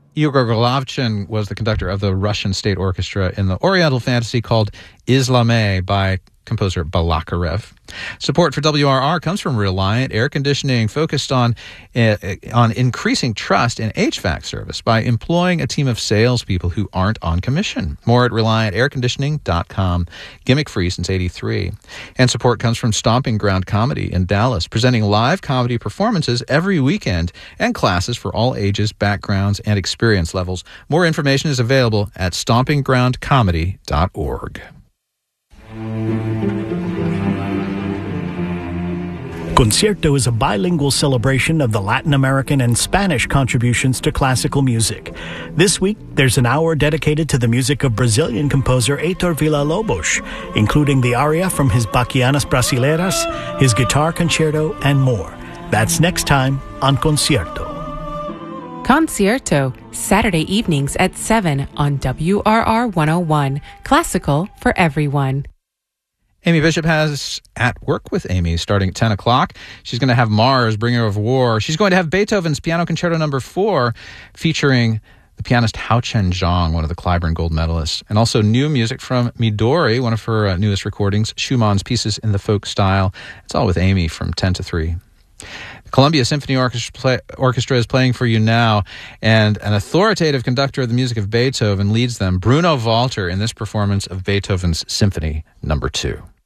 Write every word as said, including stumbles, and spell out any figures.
Igor Golovchin was the conductor of the Russian State Orchestra in the Oriental fantasy called Islameh by composer Balakarev. Support for W R R comes from Reliant Air Conditioning, focused on uh, on increasing trust in H V A C service by employing a team of salespeople who aren't on commission. More at reliant air conditioning dot com. Gimmick-free since eighty-three. And support comes from Stomping Ground Comedy in Dallas, presenting live comedy performances every weekend and classes for all ages, backgrounds, and experience levels. More information is available at stomping ground comedy dot org. Concierto is a bilingual celebration of the Latin American and Spanish contributions to classical music. This week, there's an hour dedicated to the music of Brazilian composer Heitor Villa-Lobos, including the aria from his Baquianas Brasileiras, his guitar concerto, and more. That's next time on Concierto. Concierto, Saturday evenings at seven on W R R one oh one. Classical for everyone. Amy Bishop has At Work with Amy starting at ten o'clock. She's going to have Mars, Bringer of War. She's going to have Beethoven's Piano Concerto Number four, featuring the pianist Hao Chen Zhang, one of the Clyburn Gold medalists. And also new music from Midori, one of her uh, newest recordings, Schumann's Pieces in the Folk Style. It's all with Amy from ten to three. The Columbia Symphony Orchestra, play, Orchestra is playing for you now, and an authoritative conductor of the music of Beethoven leads them, Bruno Walter, in this performance of Beethoven's Symphony Number two.